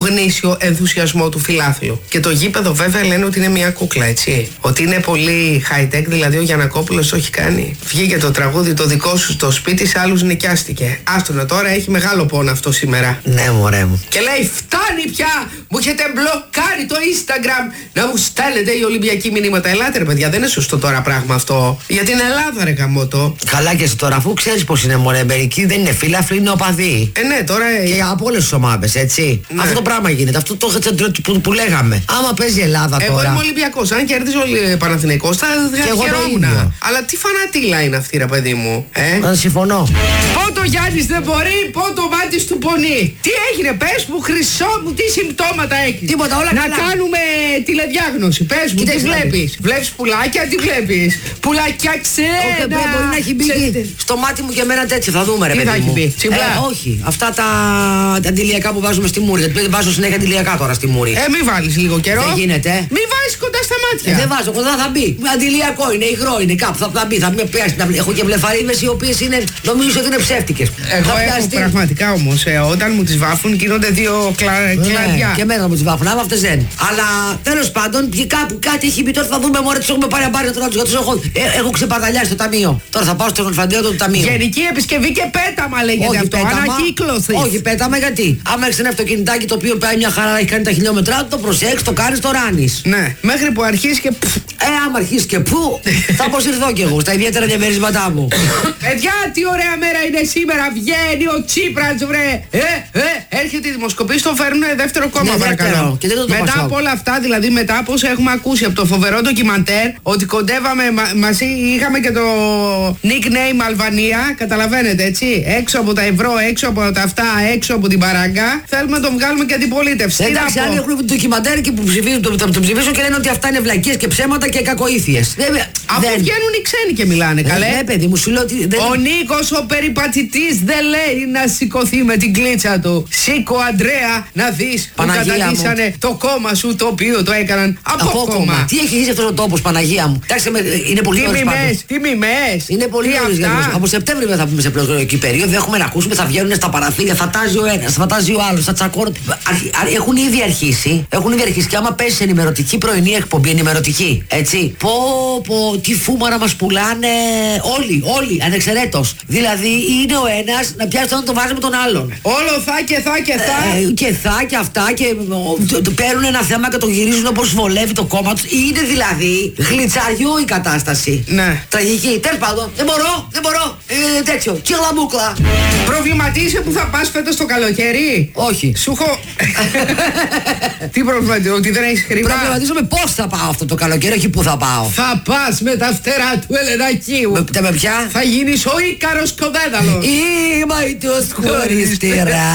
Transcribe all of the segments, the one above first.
γνήσιο ενθουσιασμό του φιλάθλου. Και το γήπεδο βέβαια λένε ότι είναι μια κούκλα, έτσι. Ότι είναι πολύ high-tech, δηλαδή ο Γιαννακόπουλος το έχει κάνει. Βγήκε το τραγούδι το δικό σου στο σπίτι, σε άλλους νοικιάστηκε. Άστονα τώρα, έχει μεγάλο πόνο αυτό σήμερα. Ναι, μωρέ μου. Και λέει: φτάνει πια! Μου έχετε μπλοκάρει το Instagram να μου στέλνετε οι Ολυμπιακοί μηνύματα. Ελάτε, ρε παιδιά, δεν είναι σωστό τώρα πράγμα αυτό. Για την Ελλάδα, ρε γαμώτο. Καλά και εσύ τώρα, αφού ξέρεις πως είναι, μωρέ. Μερικοί δεν είναι φίλαθλοι, είναι οπαδοί. Ναι, τώρα. Και από όλες τις ομάδες, έτσι. Ναι. Αυτό το πράγμα γίνεται. Αυτό το που λέγαμε. Άμα παίζει η Ελλάδα τώρα. Εγώ είμαι Ολυμπιακός. Αν κερδίζει ο Παναθηναϊκός, θα χαιρόμουν. Αλλά τι φανατήλα είναι αυτή, ρε παιδί μου. Συμφωνώ. Πότο Γιάννης δεν μπορεί, πότο Μάτης του πονεί. Τι έγινε, πες μου, χρυσό μου, τι συμπτώματα έχεις. Τίποτα, όλα να καλά. κάνουμε τηλεδιάγνωση. Πες μου, τι βλέπεις. Βλέπεις πουλάκια, τι βλέπεις. Πουλάκια ξένα. Μπορεί να έχει μπει στο μάτι μου και εμένα τέτοιο. Θα δούμε, ρε παιδί μου. Τι θα έχει μπει, τσιμπλά. Όχι. Αυτά τα αντιλιακά που βάζουμε στη μούρη. Γιατί βάζω συνέχεια αντιλιακά τώρα στη μούρη. Μη βάλεις λίγο καιρό. Δεν γίνεται. Μη βάζεις κοντά στα μάτια. Δεν βάζω, κοντά θα μπει. Αντιλιακό είναι, υγρό είναι, κάπου θα μπει. Θα με πιάσει. Έχω και βλεφαρίδες οι οποίες είναι, νομίζω ότι είναι ψεύτικες. Εγώ έχω πραγματικά όμως, όταν μου τις βάφουν γίνονται δύο κλαδιά. Και εμένα μου τις βάφουν, άμα αυτές δεν. Αλλά τέλος πάντων, κάπου κάτι έχει μπει τώρα, θα δούμε, μωρέ, τους έχουμε πάρει αμπάρι τώρα, τους έχω ξεπαρταλιάσει στο ταμείο. Τώρα θα πάω στο νορφαντέο του ταμείου. Γενική επισκευή και πέταμα λέγεται αυτό. Ανακύκλωση. Όχι, πέταμα γιατί. Άμα έχεις ένα αυτοκινητάκι το οποίο πάει μια χαρά, έχει κάνει τα χιλιόμετρά, το προσέξεις, το κάνεις, το ράνεις. Ναι, μέχρι που αρχίσει και. Άμα αρχίσει και πού, θα αποσυρθώ κι εγώ στα ιδιαίτερα διαμερίσματά μου. Παιδιά, τι ωραία μέρα είναι σήμερα. Βγαίνει ο Τσίπρας, βρε. Έρχεται η δημοσκοπήση, το φέρνουν δεύτερο κόμμα, παρακαλώ. Μετά από όλα αυτά, δηλαδή μετά από όσα έχουμε ακούσει από το φοβερό ντοκιμαντέρ, ότι κοντεύαμε μαζί, είχαμε και το nickname Αλβανία, καταλαβαίνετε, έτσι. Έξω από τα ευρώ, έξω από τα αυτά, έξω από την παράγκα. Θέλουμε να τον βγάλουμε και αντιπολίτευση. Εντάξει, άλλοι έχουν το ντοκιμαντέρ και που τον ψηφίσουν και λένε ότι αυτά είναι βλακίες και ψέματα και κακοήθειες. Αφού βγαίνουν οι ξένοι και μιλάνε, καλέ. Ναι, παιδί μου, σου λέω ότι ο Νίκος ο περιπατητής δεν λέει να σηκωθεί με την κλίτσα του. Σήκω, Αντρέα, να δεις που καταντήσανε το κόμμα σου, το οποίο το έκαναν από κόμμα. Τι έχει ζήσει αυτός ο τόπος, Παναγία μου. Εντάξει, είναι πολύ νωρίς πάντως. Τι μιμές. Είναι πολύ νωρίς. Από Σεπτέμβριο θα πούμε σε προεκλογική περίοδο. Έχουμε να ακούσουμε, θα βγαίνουν στα παραθύρια, θα τάζει ο ένας, θα τάζει ο άλλος, θα τσακώνουν. Έχουν ήδη αρχίσει. Και άμα πέσει σε ενημερωτική πρωινή εκπομπή, ενημερωτική, έτσι. Τι φούμαρα μας πουλάνε όλοι, ανεξαιρέτως. Δηλαδή είναι ο ένας να πιάσει να το βάζει με τον άλλον. Όλο θα και αυτά και παίρνουν ένα θέμα και το γυρίζουν όπως βολεύει το κόμμα τους. Είναι δηλαδή γλιτσαριού η κατάσταση. Ναι. Τραγική. Τέλος πάντων, δεν μπορώ. Τέτοιο. Κιλαμούκλα. Προβληματίζεσαι που θα πας φέτος το καλοκαίρι. Όχι. Σου έχω. Τι προβληματίζεσαι, ότι δεν έχεις χρήμα. Προβληματίζομαι πώς θα πάω αυτό το καλοκαίρι, όχι πού θα πάω. Θα πας με τα φτερά του Ελενακίου. Με ποια? Θα γίνεις ο Ίκαρος Κοδέδαλος. Είμαι αητός χωρίς τυρά,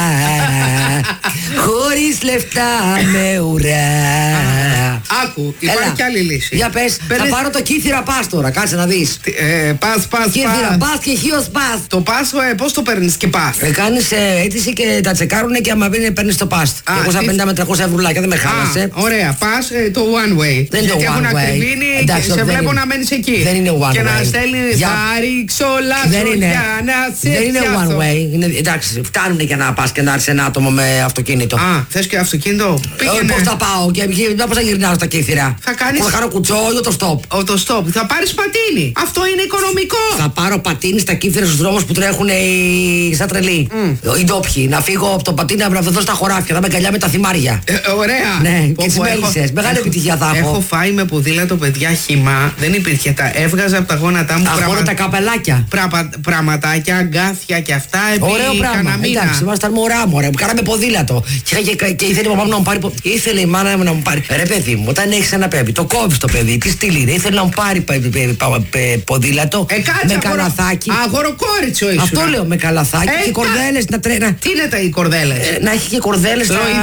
χωρίς λεφτά με ουρά. Άκου, υπάρχει κι άλλη λύση. Για πες, θα πάρω το κύθυρα πας τώρα, κάτσε να δεις. Πας. Κύθυρα πας και χείος πας. Το πας, πώς το παίρνεις και πας. Κάνεις αίτηση και τα τσεκάρουνε και άμα παίρνεις το πας. 250 με 300 ευρουλάκια, δεν με χάλασε. Ωραία, πας το one way. Δεν είναι το one way. Έχουν ακριβήνει και σε βλέπω να μένεις εκεί. Δεν είναι one way. Και να στέλνεις, θα ρίξω λάθος για να σε δεν είναι πιάσω. one way. Εντάξει, φτάνουν για να πας και να έρθεις ένα άτομο με αυτοκίνητο. Θες και αυτοκίνητο. Πώς θα πάω και πώς θα γυρνάω στα κύθυρα. Θα κάνεις. Θα κάνω κουτσό ή το stop. Το stop. Θα πάρεις πατίνι. Αυτό είναι οικονομικό. Θα πάρω πατίνι στα κύθυρα στους δρόμους που τρέχουν σαν τρελοί. Οι ντόπιοι. Να φύγω από το πατίνι να βρεθώ στα χωράφια. Θα με καλιά με τα θυμάρια. Ωραία. Ναι, και τις μέλισσες. Μεγάλη επιτυχία θα έχω. Έχω φάει με ποδήλατο, παιδιά, χυμά. Δεν υπήρχε. Έβγαζα από τα γόνατά μου τα καπελάκια. Πραγματάκια, αγκάθια και αυτά. Ωραίο πράγμα. Εντάξει, ήμασταν μωρά, μωρέ. Κάναμε ποδήλατο. Και ήθελε η μαμά μου να μου πάρει. Ήθελε η μάνα μου να μου πάρει. Ρε παιδί μου, όταν έχει ένα παιδί, το κόβει το παιδί, τι στυλ είναι. Ήθελε να μου πάρει ποδήλατο με καλαθάκι. Αγοροκόριτσο ήσουν. Αυτό λέω, με καλαθάκι και κορδέλες να τρένα. Τι είναι οι κορδέλες? Να έχει και κορδέλες.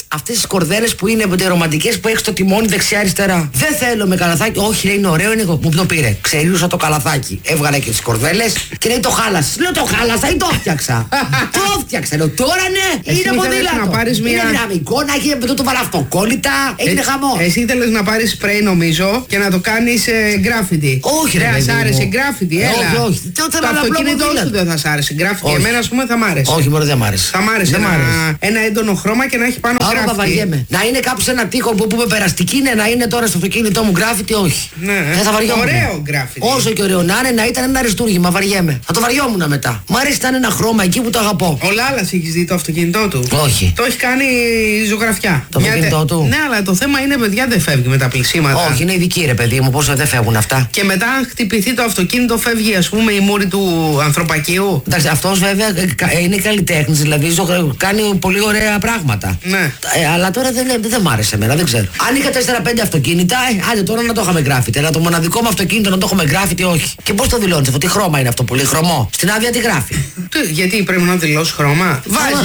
αυτές τις κορδέλες που είναι ρομαντικές που έχεις το τιμόνι δεξιά-αριστερά. Δεν θέλω με καλαθάκι. Όχι, λέει είναι ωραίο, είναι μου το πήρε. Ξερίζουσα το καλαθάκι. Έβγαλε και τις κορδέλες και λέει το χάλασε. Λέω το χάλασα ή το φτιάξα. Το φτιάξα. Λέω τώρα ναι, είναι ποδήλατο. Είναι δυναμικό, να έχει το βάλα αυτοκόλλητα. Έγινε χαμό. Εσύ ήθελες να πάρεις σπρέι νομίζω και να το κάνεις γκράφιτι. Όχι, ρε. Δεν σ' άρεσε γκράφιτι, έλα. Όχι. Το αυτοκίνητό σου δεν θα σ' άρεσε γκράφιτι. Εμένα α πούμε θα μ' άρεσε. Όχι, μόνο δεν μ' άρεσε. Θα μ' άρεσε ένα έντονο χρώμα και να έχει πάνω γκράφιτι. Να είναι κάπου σε ένα τοίχο που πούμε περαστική, ναι, να είναι τώρα στο αυτοκίνητό μου γκράφιτι, όχι. Ναι, θα βαριόμουν. Ωραίο γκράφιτι. Όσο και ωραίο να είναι, να ήταν ένα αριστούργημα, βαριέμαι. Θα το βαριόμουν μετά. Μου αρέσει να είναι ένα χρώμα εκεί που το αγαπώ. Ο Λάλας έχεις δει το αυτοκίνητό του? Όχι. Το έχει κάνει ζωγραφιά. Το αυτοκίνητό του? Ναι, αλλά το θέμα είναι, παιδιά, δεν φεύγει με τα πλησίματα. Όχι, είναι ειδική ρε παιδί μου, πόσο δεν φεύγουν αυτά. Και μετά, αν χτυπηθεί το αυτοκίνητο, φεύγει ας πούμε η μούρη του ανθρωπακίου. Εντάξει, αυτός βέβαια είναι καλλιτέχνης, δηλαδή κάνει πολύ ωραία πράγματα. Ναι. Αλλά τώρα δεν μ' άρεσε εμένα, δεν ξέρω. Αν είχα 4-5 αυτοκίνητα, άντε τώρα να το είχαμε γκράφιτι. Αλλά το μοναδικό μου αυτοκίνητο να το έχουμε γκράφιτι, όχι. Και πώς το δηλώνεις αυτό, τι χρώμα είναι αυτό, πολύ χρωμό? Στην άδεια τι γράφει? Γιατί πρέπει να δηλώσει χρώμα?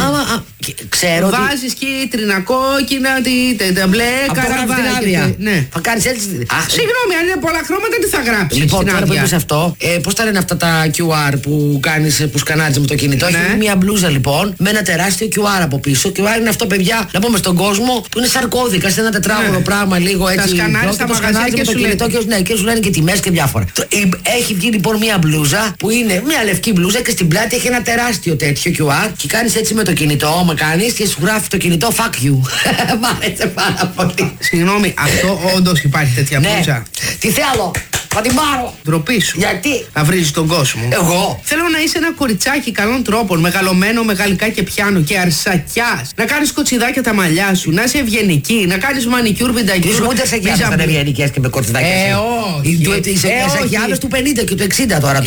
Ξέρω. Βάζεις κίτρινα, κόκκινα, τα μπλε, καραβάκια. Ναι. Θα κάνεις έτσι. Συγγνώμη, αν είναι πολλά χρώματα, τι θα γράψεις? Λοιπόν, τώρα που είπες αυτό, πώς τα λένε αυτά τα QR που κάνεις, που σκανάζεις με το κινητό? Ναι. Έχει μια μπλούζα λοιπόν με ένα τεράστιο QR από πίσω. QR είναι αυτό, παιδιά, να πούμε στον κόσμο, που είναι σαν κώδικα, σε ένα τετράγωνο πράγμα λίγο έτσι. Τα σκανάρεις στα μαγαζιά και το κινητό και σου λένε και τιμές και διάφορα. Έχει βγει λοιπόν μια μπλούζα που είναι μια λευκή μπλούζα και στην πλάτη έχει ένα τεράστιο τέτοιο QR και κάνεις έτσι με το κινητό, κάνεις και σου γράφει το κινητό fuck you. Μ' άρεσε πάρα πολύ. Συγγνώμη, αυτό όντως υπάρχει τέτοια μπλούζα? Τι θέλω, θα την πάρω. Ντροπή σου. Γιατί? Να βρίζεις τον κόσμο. Εγώ θέλω να είσαι ένα κοριτσάκι καλών τρόπων, μεγαλωμένο με γαλλικά και πιάνο και αρσακιάς. Να κάνεις κοτσιδάκια τα μαλλιά σου, να είσαι ευγενική, να κάνεις μανικιούρ, πεντακιούρ. Τις ούτε σε γιάδες ήταν ευγενικές και με κοτσιδάκια. Όχι. Οι σακιάδες του 50 και του 60 τώρα.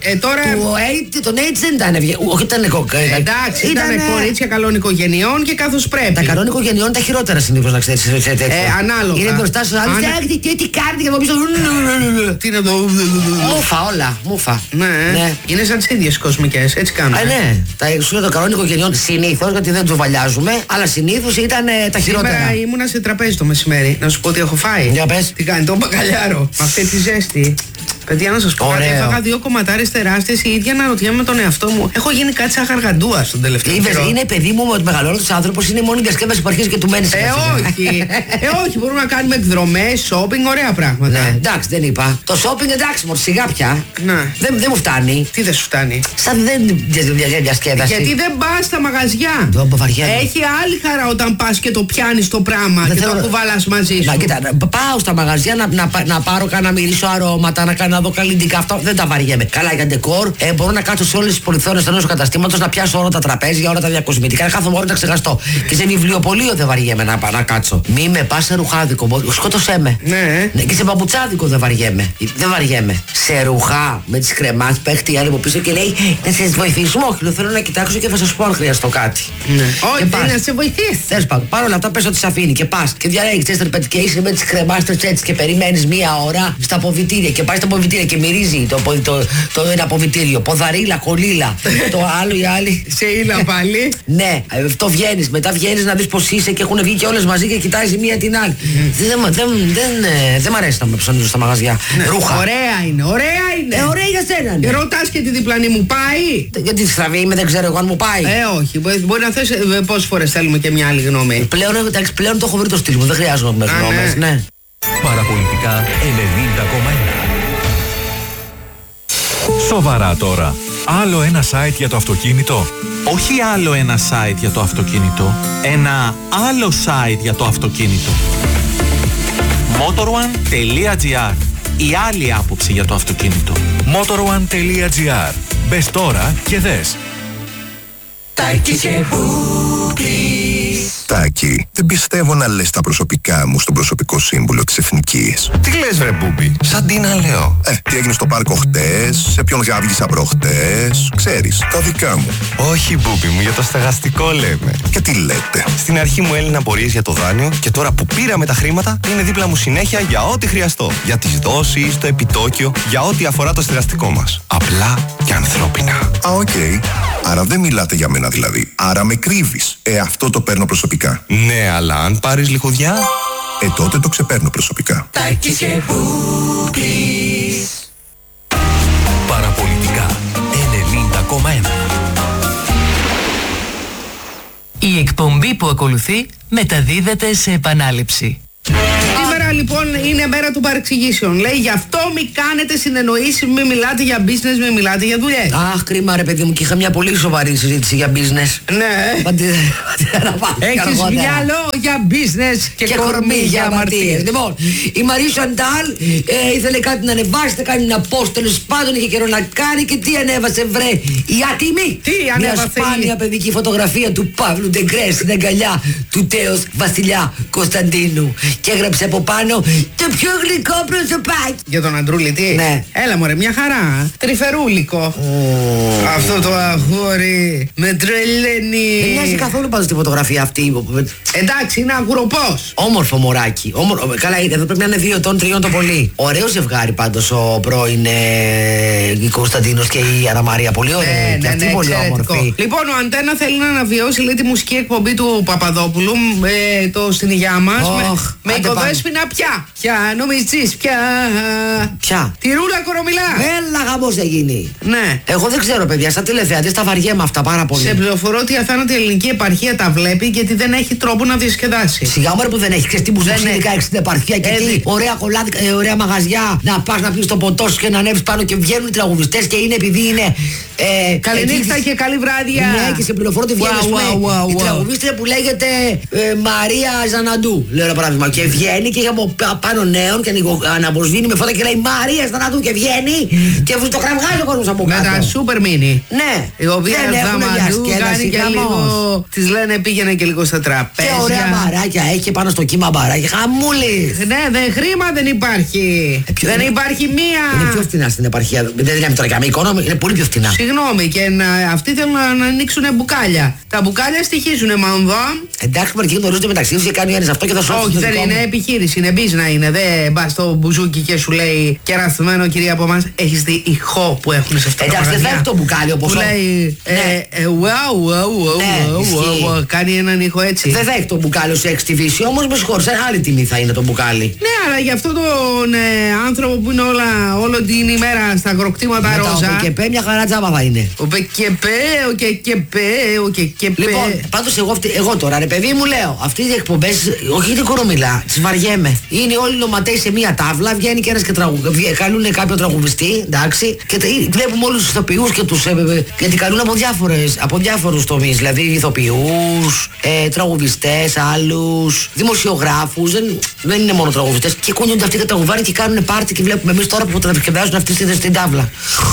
Τον AIDS δεν ήταν ευγενικό. Όχι, ήταν εντάξει, ήταν κορίτσια καλών οικογενειών και καθώς πρέπει. Τα καλών οικογενειών είναι τα χειρότερα συνήθως, να ξέρεις. Ανάλογα. Είναι μπροστά στους άλλους. Τι κάνετε και από πίσω. Τι είναι το. Μούφα όλα, μούφα. Ναι. Είναι σαν τις ίδιες κοσμικές, έτσι κάνουν. Ναι. Σου λέω το καλό οικογενειών συνήθως, γιατί δεν τζοβαλιάζουμε, αλλά συνήθως ήταν τα χειρότερα. Σήμερα ήμουνα σε τραπέζι το μεσημέρι. Να σου πω τι έχω φάει. Για πες. Τι κάνει, το μπακαλιάρο. Με αυτή τη ζέστη. Παιδιά, να σας πω κάτι, έφαγα 2 κομματάρες τεράστιες. Η ίδια αναρωτιέμαι με τον εαυτό μου. Έχω γίνει κάτι σαν γαργαντούα στον τελευταίο καιρό. Είναι παιδί μου, ότι μεγαλώνοντας άνθρωπος είναι η μόνη διασκέδαση που αρχίζει και του μένει. Όχι, μπορούμε να κάνουμε εκδρομές, shopping, ωραία πράγματα. Ναι, εντάξει, δεν είπα. Το shopping εντάξει, μωρ, σιγά πια. Ναι. Δεν μου φτάνει. Τι δεν σου φτάνει? Σαν δεν διασκέδαση. Γιατί δεν πας στα μαγαζιά. Έχει άλλη χαρά όταν πας και το πιάνεις το πράγμα και το κουβαλάς μαζί σου. Κοίτα, πάω στα μαγαζιά να πάρω να μυρίσω αρώματα, να δω καλλιντικά, αυτό δεν τα βαριέμαι. Καλά για ντεκόρ, μπορώ να κάτσω σε όλες τις πολυθόνες ενός καταστήματος, να πιάσω όλα τα τραπέζια, όλα τα διακοσμητικά, να κάθομαι ώρα να ξεχαστώ. Και σε βιβλιοπωλείο δεν βαριέμαι να κάτσω. Μη με πας σε ρουχάδικο, σκότωσέ με. Ναι. Και σε παπουτσάδικο δεν βαριέμαι. Δεν βαριέμαι. Σε ρουχά με τις κρεμάς παίχτη η άλλη από πίσω και λέει να σε βοηθήσουμε. Όχι, θέλω να κοιτάξω και θα σας πω αν χρειαστώ κάτι. Ναι. Όχι, δεν να σε βοηθήσει. Θες πάντων. Παρ' όλα αυτά πες ότι σε αφήνει και πας και διαλέγεις 4-5 και είσαι με τις κρεμάστρες έτσι και περιμένεις μία ώρα στα αποβιτήρια και πάει στα αποβιτήρια και μυρίζει το ένα αποβιτήριο. Ποδαρίλα, κολίλα. Το άλλο η άλλη. Σε ήλα πάλι. Ναι, αυτό βγαίνεις. Μετά βγαίνεις να δεις πως είσαι και έχουν βγει και όλες μαζί και κοιτάζει μία την άλλη. Δεν μ' αρέσει να με ψωνίζω στα μαγαζιά. Ρούχα. Ωραία είναι, ωραία είναι. Ωραία για σένα. Ρωτάς και τη διπλανή μου πάει. Γιατί στραβή είμαι, δεν ξέρω εγώ αν μου πάει. Όχι. Μπορεί να θες πόσες φορές θέλουμε και μια άλλη γνώμη. Πλέον το έχω βρει το στυλ μου, δεν χρειάζομαι γνώμες. Ναι. Παραπολιτικά 90,1. Σοβαρά τώρα. Άλλο ένα site για το αυτοκίνητο. Όχι άλλο ένα site για το αυτοκίνητο. Ένα άλλο site για το αυτοκίνητο. Motor1.gr. Η άλλη άποψη για το αυτοκίνητο. Motor1.gr. Μπες τώρα και δες. Τάκη, δεν πιστεύω να λες τα προσωπικά μου στον προσωπικό σύμβουλο της Εθνικής. Τι λες βρε Μπούμπι, σαν τι να λέω. Τι έγινε στο πάρκο χτες, σε ποιον γάβγισα προχτές, ξέρεις, τα δικά μου. Όχι Μπούμπι μου, για το στεγαστικό λέμε. Και τι λέτε? Στην αρχή μου έλυναν απορίες για το δάνειο και τώρα που πήραμε τα χρήματα είναι δίπλα μου συνέχεια για ό,τι χρειαστώ. Για τις δόσεις, το επιτόκιο, για ό,τι αφορά το στεγαστικό μας. Απλά και ανθρώπινα. Οκ. Άρα δεν μιλάτε για μένα δηλαδή. Άρα με κρύβεις. Αυτό το παίρνω προσωπικά. προσωπικά. Ναι, αλλά αν πάρεις λιχουδιά... τότε το ξεπέρνω προσωπικά. Τάκης και Μπούκλης. Παραπολιτικά 90,1. Η εκπομπή που ακολουθεί μεταδίδεται σε επανάληψη. Σήμερα λοιπόν είναι μέρα των παρεξηγήσεων. Λέει γι' αυτό μη κάνετε συνεννοήσεις, μη μιλάτε για business, μη μιλάτε για δουλειές. Αχ, κρίμα ρε παιδί μου, και είχα μια πολύ σοβαρή συζήτηση για business. Ναι. Έχεις μυαλό για business και κορμί για αμαρτίες. Λοιπόν, η Μαρή Σαντάλ ήθελε κάτι να ανεβάσει, θα κάνει ένα post, τέλος πάντων είχε καιρό να κάνει και τι ανέβασε βρε, η άτιμη. Τι ανέβασε? Μια σπάνια παιδική φωτογραφία του Παύλου Ντεγκρέ στην αγκαλιά του τέος Βασιλιά Κωνσταντίνου. Και έγραψε από πάνω το πιο γλυκό προσωπάκι. Για τον Αντρούλη τι? Ναι. Έλα μωρέ, μια χαρά. Τρυφερούλικο. Αυτό το αγόρι με τρελαίνει. Δεν μοιάζει καθόλου πάντως τη φωτογραφία αυτή. Εντάξει, είναι αγουροπός. Όμορφο μωράκι. Καλά, εδώ πρέπει να είναι 2 ετών, 3 το πολύ. Ωραίο ζευγάρι πάντως ο πρώην Κωνσταντίνος και η Αννα Μαρία. Πολύ ωραία. Και αυτή πολύ όμορφη. Λοιπόν, ο Αντένα θέλει να αναβιώσει λέει τη μουσική εκπομπή του Παπαδόπουλου το στην υγειά μας. Με οικοδέσποινα πια. Πια νομίζεις πια. Ποια? Τη Ρούλα Κορομιλά. Έλα γαμός θα γίνει. Ναι. Εγώ δεν ξέρω παιδιά, σαν τηλεθεατής τα βαριέμαι αυτά πάρα πολύ. Σε πληροφορώ ότι η αθάνατη ελληνική επαρχία τα βλέπει γιατί δεν έχει τρόπο να διασκεδάσει. Σιγά μου που δεν έχει. Ξέρεις τι μου ζητάει 16 επαρχία και τι ωραία κολλάδικα, ωραία μαγαζιά να πας να πεις το ποτό σου και να ανέβεις πάνω και βγαίνουν οι τραγουδιστές και είναι επειδή είναι. Καληνύχτα και καλή βράδια. Ναι, και σε πληροφορώ ότι βγαίνει η τραγουδίστρια που λέγεται Μαρία Ζαναντού. Λέω ένα παράδειγμα. Και βγαίνει και από πάνω νέων και αναποσβήνει με φώτα και λέει Μαρία Ζαναντού και βγαίνει και το κραυγάζει ο κόσμος από κάτω. Με τα σούπερ μίνι. Ναι. Η οποία Ζαναντού κάνει και λίγο. Της λένε πήγαινε και λίγο στα τραπέζια. Και ωραία μπαράκια έχει πάνω στο κύμα μπαράκια. Χαμούλη. Ναι, χρήμα δεν υπάρχει. Δεν υπάρχει μία. Είναι πιο φθηνά στην επαρχία. Δεν είναι τώρα καμία οικονομία, είναι πολύ πιο φθηνά. Συγγνώμη, και αυτοί θέλουν να ανοίξουν μπουκάλια. Τα μπουκάλια στοιχίζουν μανδό. Εντάξει, μερικοί γνωρίζονται μεταξύ του και κάνει ένα αυτό και θα σου όχι, δεν είναι επιχείρηση, είναι μπίζνα είναι. Δεν πα στο μπουζούκι και σου λέει κερασμένο κυρία από εμά. Έχει δει ηχό που έχουν σε αυτό το εντάξει, δεν θα έχει το μπουκάλι όπω. Που λέει. Κάνει έναν ήχο έτσι. Δεν θα έχει το μπουκάλι σε εξτιβήσει, όμω με συγχωρεί, άλλη τιμή θα είναι το μπουκάλι. Ναι, αλλά για αυτόν τον άνθρωπο που είναι όλη την ημέρα στα αγροκτήματα ρόζα. Και πέ μια χαρά τζάμπα θα είναι. Ο και Λοιπόν, πάντως εγώ τώρα ρε παιδί μου λέω, αυτές οι εκπομπές, όχι την Κορομιλά, τις βαριέμαι. Είναι όλοι νοματέοι σε μία τάβλα, βγαίνει και ένας και καλούν κάποιο τραγουδιστή, εντάξει, και βλέπουμε όλους τους ηθοποιούς και τους. Γιατί καλούν από διάφορους τομείς, δηλαδή ηθοποιούς, τραγουδιστές, άλλους, δημοσιογράφους, δεν είναι μόνο τραγουδιστές. Και κουνιούνται αυτοί και τραγουδάνε και κάνουν πάρτι και βλέπουμε εμείς τώρα που τραγουδάζουν αυτοί στην τάβλα.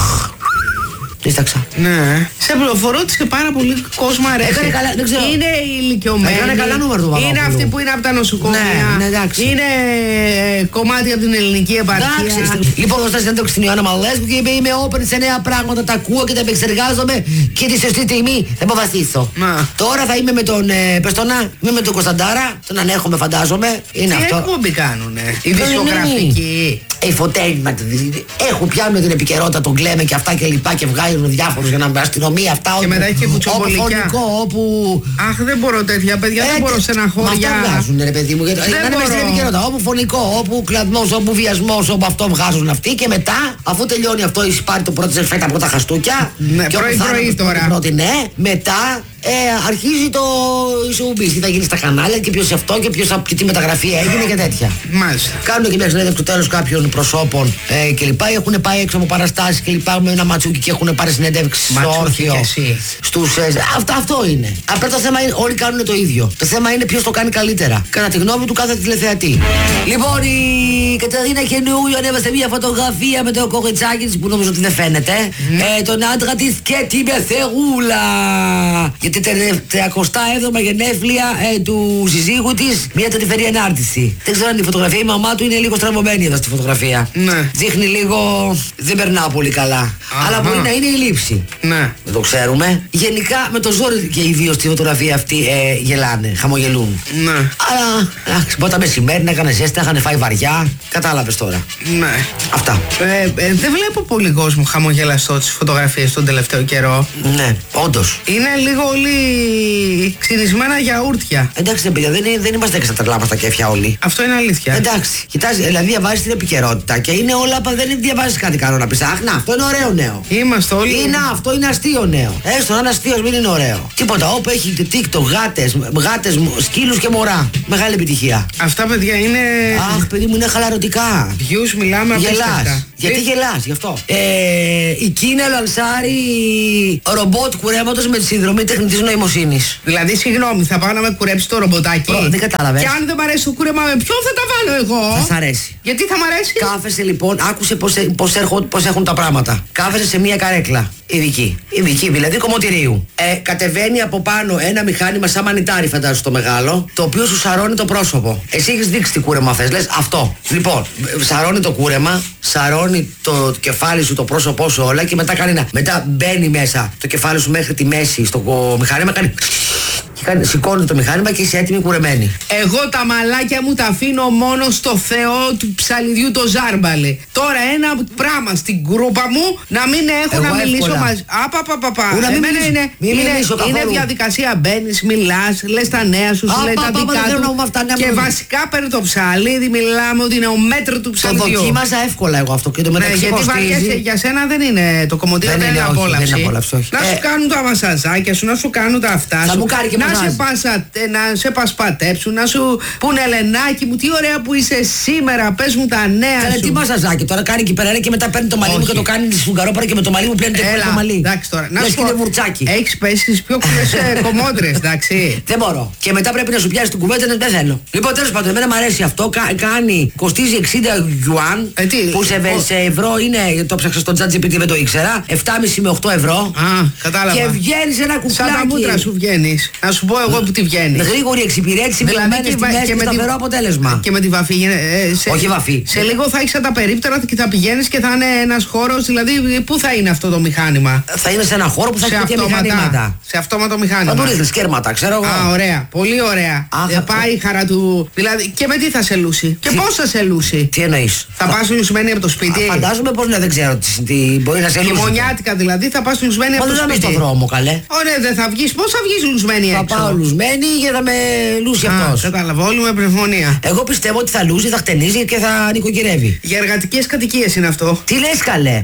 Δίσταξα. Ναι. Σε πληροφορώ ότι σε πάρα πολύ κόσμο αρέσει. Έκανε καλά, δεν ξέρω. Είναι ηλικιωμένοι. Έκανε καλά νούμερο του Παπαδόπουλου. Είναι αυτοί που είναι από τα νοσοκομεία. Ναι, εντάξει. Είναι κομμάτι από την ελληνική επαρχία. Λοιπόν, θα συνέντευξη στην Ιωάννα Μαλέσκου και είμαι open σε νέα πράγματα. Τα ακούω και τα επεξεργάζομαι και τη σωστή στιγμή θα αποφασίσω. Τώρα θα είμαι με τον. Είμαι με τον Κωνσταντάρα. Τον ανέχομαι, φαντάζομαι. Είναι τι αυτό. Τι εκπομπή κάνουνε. Η δισκογραφική. Φωτένιμα. Έχουν πιάνουν την επικαιρότητα, τον κλέμε και αυτά και λοιπά και βγάζουν διάφορους για να με αστυνομία αυτά. Και μετά έχει και κουτσομπολικιά. Όπου φωνικό, όπου. Αχ, δεν μπορώ τέτοια παιδιά, δεν μπορώ στεναχώρια. Μα αυτά βγάζουν ρε παιδί μου. Γιατί δεν με στην επικαιρότητα. Όπου φωνικό, όπου κλαδμός, όπου βιασμός, όπου αυτό βγάζουν αυτοί και μετά, αφού τελειώνει αυτό, έχει πάρει το πρώτο φέτα από τα χαστούκια. Ναι, πρωί τώρα. Πρώτη, ναι, μετά. Αρχίζει το showbiz. Τι θα γίνει στα κανάλια και ποιος αυτό και τι μεταγραφή έγινε και τέτοια. Μάλιστα. Κάνουν και μια συνέντευξη του τέλους κάποιων προσώπων και λοιπά. Έχουν πάει έξω από παραστάσεις και λοιπά με ένα ματσούκι και έχουν πάρει συνέντευξη στο όρθιο. Αυτό είναι. Απλά το θέμα είναι όλοι κάνουν το ίδιο. Το θέμα είναι ποιος το κάνει καλύτερα. Κατά τη γνώμη του κάθε τηλεθεατή. Λοιπόν, η Κατερίνα Χενούριο ανέβασε μια φωτογραφία με το κοριτσάκι της που νομίζω ότι δεν φαίνεται. Τον άντρα της και τη Μεθερούλα. Γιατί τα 37 γενέθλια του συζύγου της μια τρυφερή ενάρτηση. Δεν ξέρω αν η φωτογραφία η μαμά του είναι λίγο στραβωμένη εδώ στη φωτογραφία. Ναι. Δείχνει λίγο. Δεν περνάω πολύ καλά. Αλλά μπορεί να είναι η λήψη. Ναι. Δεν το ξέρουμε. Γενικά με το ζόρι και οι δύο στη φωτογραφία αυτή γελάνε, χαμογελούν. Ναι. Αλλά τα μεσημέρι να έκανε ζέστα, είχαν φάει βαριά. Κατάλαβες τώρα. Ναι. Αυτά. Δεν βλέπω πολύ κόσμο χαμογελαστό τις φωτογραφίες τον τελευταίο καιρό. Ναι, όντως. Είναι λίγο όλοι ξυνισμένα γιαούρτια. Εντάξει, παιδιά, δεν είμαστε εξατρελά στα κέφια όλοι. Αυτό είναι αλήθεια. Εντάξει, κοιτάζει, δηλαδή διαβάζει την επικαιρότητα και είναι όλα. Δεν διαβάζει κάτι καλό να πει. Αχ, να, αυτό είναι ωραίο νέο. Είμαστε όλοι. Αυτό είναι αστείο νέο. Έστω να είναι αστείο, μην είναι ωραίο. Τίποτα. Όπου έχει TikTok, γάτες, σκύλους και μωρά. Μεγάλη επιτυχία. Αυτά, παιδιά, είναι. Αχ, παιδί μου, είναι χαλαρωτικά. Βιούς μιλάμε απίστευτα. Γιατί γελάς, γι' αυτό. Η Κίνα λανσάρει ρομπότ κουρέματος με τη συνδρομή τεχνητής νοημοσύνης. Δηλαδή, συγγνώμη, θα πάω να με κουρέψει το ρομποτάκι. Δεν κατάλαβες. Και αν δεν μ' αρέσει το κούρεμα, με ποιον θα τα βάλω εγώ. Θα σ' αρέσει. Γιατί θα μ' αρέσει. Κάθεσαι λοιπόν, άκουσε πώς έχουν τα πράγματα. Κάθεσαι σε μία καρέκλα. Ειδική, δηλαδή κομμωτηρίου. Κατεβαίνει από πάνω ένα μηχάνημα σαν μανιτάρι, φαντάζομαι το μεγάλο, το οποίο σου σαρώνει το πρόσωπο. Εσύ έχεις δείξει τι κούρεμα θες, λες αυτό. Λοιπόν, σαρώνει το κούρεμα, σαρώνει το κεφάλι σου, το πρόσωπό σου, όλα και μετά κάνει μετά μπαίνει μέσα το κεφάλι σου μέχρι τη μέση στο μηχάνημα, σηκώνει το μηχάνημα και είσαι έτοιμη κουρεμένη. Εγώ τα μαλάκια μου τα αφήνω μόνο στο Θεό του ψαλιδιού το Ζάρμπαλε. Τώρα ένα πράγμα στην κρούπα μου να μην έχω να μιλήσω μαζί. Εμένα είναι διαδικασία. Μπαίνεις, μιλάς, λες τα νέα σου, λες τα δικά του. Και βασικά παίρνει το ψαλίδι, μιλάμε ότι είναι ο μέτρο του ψαλιδιού. Το δοκίμαζα εύκολα εγώ αυτό και το μεταξύ. Γιατί βαριέσαι, για σένα δεν είναι το κομμωτήριο, δεν είναι απόλαυση. Να σου κάνουν τα μασαζάκια σου, να σου κάνουν τα αυτά σου. Να σε πασπατέψουν, να σου πούνε Ελενάκι μου, τι ωραία που είσαι σήμερα, πες μου τα νέα σου. Τι μασαζάκι τώρα κάνει εκεί πέρα και μετά παίρνει το μαλλί μου και το κάνει σφουγγαρόπαρα και με το μαλλί μου πλένει το μαλλί. Εντάξει τώρα, να σου πω. Έχεις πέσει στις πιο κουλές κομμότρες, εντάξει. Δεν μπορώ. Και μετά πρέπει να σου πιάσει την κουβέντα, δεν θέλω. Λοιπόν, τέλος πάντων, εμένα μου αρέσει αυτό. Κοστίζει 60 γιουάν. Που σε ευρώ είναι, το ψάξα στο ChatGPT, δεν το ήξερα. 7,5 με 8 ευρώ. Κατάλαβα. Και βγαίνει ένα κουκλάκι. Σαν τα μούτρα σου βγαίνει. Να σου πω εγώ που τη βγαίνει. Γρήγορη εξυπηρέτηση, μειωμένες τιμές και σταθερό αποτέλεσμα. Και με τη βαφή. Όχι βαφή. Σε λίγο θα έχεις τα περίπτερα και θα πηγαίνεις και θα είναι ένας χώρος. Δηλαδή, πού θα είναι αυτό το μηχάνημα. Θα είναι σε ένα χώρο που θα έχει τέτοια μηχανήματα. Σε αυτόματο μηχάνημα. Θα του ρίχνεις κέρματα, ξέρω εγώ. Ωραία. Πολύ ωραία. Πάει η χαρά του. Δηλαδή, και με τι θα σε λούσει. Και πώς θα σε λούσει. Τι εννοείς. Θα πας λουσμένη από το σπίτι. Φαντάζομαι πως ναι, δεν ξέρω τι μπορεί να σε λούσει. Χειμωνιάτικα δηλαδή θα πας λουσμένη από το σπίτι. Δεν θα στον δρόμο, καλέ. Ωραία, δεν θα βγεις. Πώς θα βγεις λουσμένη έξω. Θα πάω λουσμένη και θα με λούσει αυτός. Κατάλαβα, όλοι με πνευμονία. Εγώ πιστεύω ότι θα λούσει, θα χτενίζει και θα νοικοκυρεύει. Για εργατικές κατοικίες είναι αυτό. Τι λες καλέ.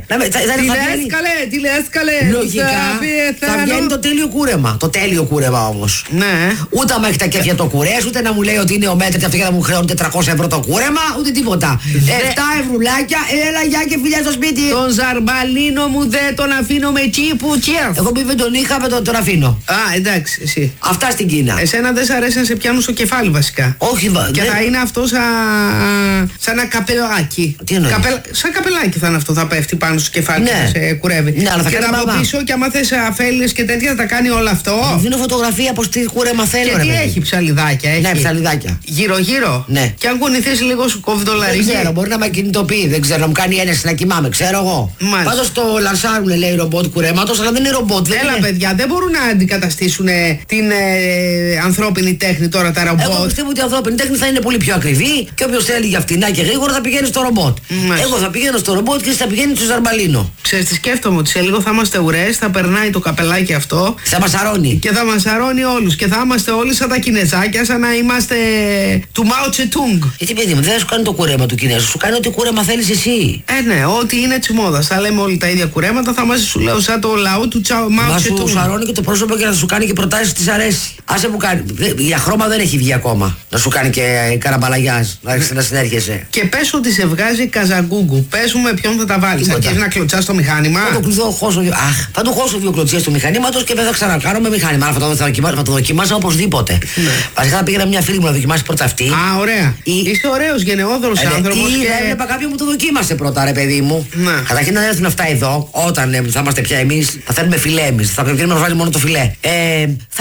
Τι λες καλέ. Λογικά θα βγαίνει το τέλειο κούρεμα. Το τέλειο κούρεμα όμως. Ναι. Ούτε άμα έχει τα κέφια το κουρές, ούτε να μου λέει ότι είναι ο μέτρη αυτό και θα μου χρεώνει 400 ευρώ το κούρεμα, ούτε τίποτα. 7 ευρουλάκια, έλα γεια και φιλιά στο σπίτι. Τον Ζαρμπαλίνο μου δεν τον αφήνω με τσίπου τσιρ. Εγώ δεν τον είχα, τον αφήνω. Εντάξει, εσύ. Αυτά στην Κίνα. Εσένα δεν σ' αρέσει να σε πιάνουν στο κεφάλι βασικά. Όχι, και θα είναι αυτό σαν ένα καπελάκι. Τι εννοείς. Σαν καπελάκι θα είναι αυτό, θα πέφτει πάνω στο κεφάλι και σε κουρεύει. Ναι, αλλά θα και κάνει από πίσω και άμα θες αφέλειες και τέτοια θα τα κάνει όλο αυτό. Δίνω φωτογραφία πως τι κούρεμα θέλω. Και τι έχει, ψαλιδάκια έχει. Ναι, ψαλιδάκια. Γύρω-γύρω. Ναι. Και αν κουνηθείς λίγο σου κόβει το λαρίκι. Δεν ξέρω, μπορεί να με κινητοποιεί, δεν ξέρω, να μου κάνει ένεση να κοιμάμαι, ξέρω εγώ. Πάντως το λανσάρουν, λέει, ρομπότ κουρέματος, αλλά δεν είναι ρομπότ. Έλα, παιδιά, δεν μπορούν να αντικαταστήσουν την ανθρώπινη τέχνη τώρα τα ρομπότ. Εγώ πιστεύω ότι η ανθρώπινη τέχνη θα είναι πολύ πιο ακριβή και όποιος θέλει για φτηνά και γρήγορα θα πηγαίνει στο ρομπότ. Εγώ θα πηγαίνω στο ρομπότ και εσύ θα πηγαίνει στο Ζαρμπαλίνο. Ξέρεις τι σκέφτομαι, ότι σε λίγο θα είμαστε ουρές, θα περνάει το καπελάκι αυτό. Θα μας αρώνει. Και θα μας αρώνει όλους. Και θα είμαστε όλοι σαν τα Κινεζάκια, σαν να είμαστε του Μάο Τσετούγκ. Γιατί παιδί μου, δεν θα σου κάνει το κουρέμα του Κινέζου, σου κάνει ό,τι κουρέμα θέλεις εσύ. Ναι, ό,τι είναι της μόδας. Θα λέμε όλοι τα ίδια κουρέματα, θα μας σου λέω σαν το λαό του Μάο Τσετούγκ. Θα σου αρώνει και το πρόσωπο και θα σου κάνει και προτάσεις της αρέσει. Άσε που κάνει. Για χρώμα δεν έχει βγει ακόμα. Να σου κάνει και καραμπαλαγιάζ, να συνέρχεσαι. Και πες ότι σε βγάζει καζαγκούγκου. Πες μου με ποιον θα τα βάλεις. Αρχίζεις να κλωτσάς το μηχάνημα. Θα του χώσω δύο κλωτσιές του μηχανήματος και δεν θα ξανακάνω με μηχάνημα. Θα το δοκιμάσω οπωσδήποτε. Βασικά θα πήγαινα μια φίλη μου να δοκιμάσει πρώτα αυτή. Ωραία. Είσαι ωραίος, γενναιόδωρος άνθρωπος. Έβλεπα κάποιον που το δοκίμασε πρώτα, ρε παιδί μου. Καταρχήν να έρθουν αυτά εδώ, όταν θα είμαστε πια εμείς, θα θέλουμε φιλέ εμείς. Θα πρέπει να μας βάλει μόνο το φιλέ. Θα υπάρχουν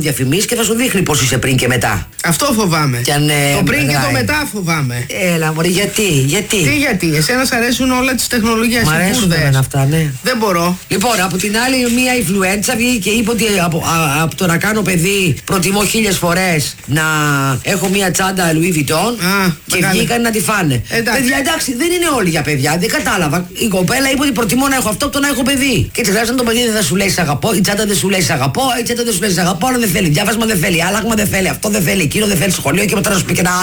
διαφημίσεις και θα σου δείχνει πώς είσαι πριν και μετά. Αυτό φοβάμαι. Το πριν και το μετά φοβάμαι. Έλα, μωρέ, γιατί. Τι γιατί, εσένα σ' αρέσουν όλα τις τεχνολογίες. Μ' αρέσουν αυτά, ναι. Δεν μπορώ. Λοιπόν, από την άλλη, μία influencer βγήκε και είπε ότι από το να κάνω παιδί προτιμώ 1000 φορές να έχω μία τσάντα Louis Vuitton και βγήκαν να τη φάνε. Παιδιά, εντάξει, δεν είναι όλοι για παιδιά, δεν κατάλαβα. Η κοπέλα είπε ότι προτιμώ να έχω αυτό από το να έχω παιδί. Και ξεχάσαν το παιδί δεν θα σου λέει σ' αγαπώ, η τσάντα δεν σου λέει σ' αγαπώ, η τσάντα δεν σου λέει σ' αγαπώ, αλλά δεν θέλει διάβασμα, δεν θέλει άλλαγμα, δεν θέλει αυτό, δεν θέλει εκείνο, δεν θέλει σχολείο και μετά να σου πει και ένα